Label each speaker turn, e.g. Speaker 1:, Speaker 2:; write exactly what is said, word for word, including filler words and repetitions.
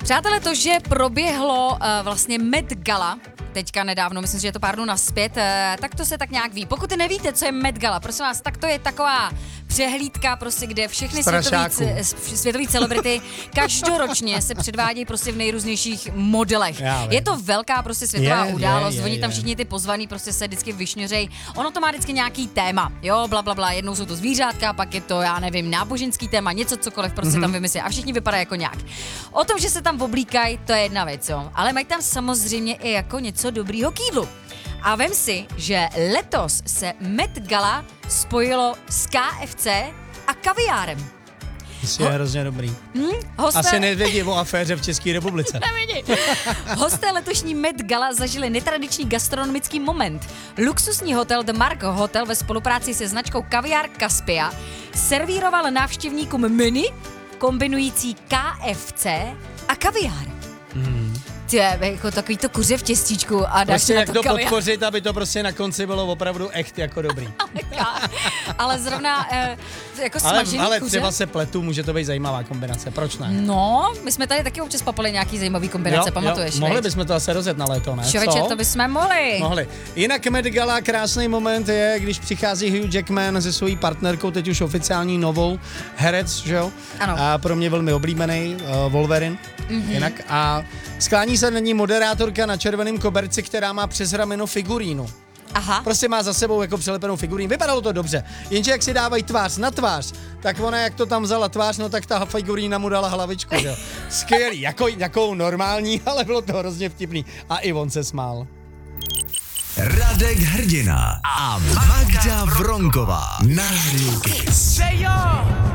Speaker 1: Přátelé, to, že proběhlo uh, vlastně Met Gala, teďka nedávno, myslím, že je to pár dnů nazpět, uh, tak to se tak nějak ví. Pokud nevíte, co je Met Gala, prosím vás, tak to je taková přehlídka, prostě, kde všechny světové světový celebrity každoročně se předvádějí prostě v nejrůznějších modelech. Je to velká prostě světová je, událost, je, je, oni tam všichni ty pozvaný prostě se vždycky vyšňořejí. Ono to má vždycky nějaký téma, jo, bla, bla, bla, jednou jsou to zvířátka, pak je to, já nevím, náboženský téma, něco cokoliv prostě mm-hmm. tam vymyslí a všichni vypadají jako nějak. O tom, že se tam oblíkají, to je jedna věc, jo, ale mají tam samozřejmě i jako něco dobrýho k jídlu. A vem si, že letos se Met Gala spojilo s K F C a kaviárem.
Speaker 2: To je Ho- hrozně dobrý.
Speaker 1: Hmm, hosté...
Speaker 2: Asi nevědí o aféře v České republice.
Speaker 1: Nevědí. Hosté letošní Met Gala zažili netradiční gastronomický moment. Luxusní hotel The Mark Hotel ve spolupráci se značkou Kaviár Caspia servíroval návštěvníkům menu kombinující K F C a kaviár. Hmm. Je, jako takový to kuře v těstíčku a dáš
Speaker 2: prostě
Speaker 1: na
Speaker 2: jak
Speaker 1: to,
Speaker 2: to
Speaker 1: kaviár.
Speaker 2: podpořit, aby to prostě na konci bylo opravdu echt jako dobrý.
Speaker 1: Ale zrovna eh, jako
Speaker 2: ale,
Speaker 1: smažený
Speaker 2: ale
Speaker 1: kuře.
Speaker 2: třeba se pletu, může to být zajímavá kombinace, proč ne?
Speaker 1: No, my jsme tady taky občas papali nějaký zajímavý kombinace,
Speaker 2: jo,
Speaker 1: pamatuješ?
Speaker 2: Jo, mohli bychom to asi rozjet na léto, ne?
Speaker 1: Člověče,
Speaker 2: Co?
Speaker 1: to bychom mohli.
Speaker 2: Mohli. Jinak Met Gala, krásný moment je, když přichází Hugh Jackman se svojí partnerkou, teď už oficiální novou, herec, že jo?
Speaker 1: Ano.
Speaker 2: A pro mě velmi oblíbený, uh, Wolverine. Mm-hmm. Jinak a sklání se na ní moderátorka na červeném koberci, která má přes rameno figurínu.
Speaker 1: Aha.
Speaker 2: Prostě má za sebou jako přelepenou figurínu. Vypadalo to dobře. Jenže jak si dávají tvář na tvář, tak ona jak to tam vzala tvář, no tak ta figurína mu dala hlavičku, jo. Skvělý, jako, jakou normální, ale bylo to hrozně vtipný. A i on se smál.
Speaker 3: Radek Hrdina a Magda Vronková na Rádiu Kiss.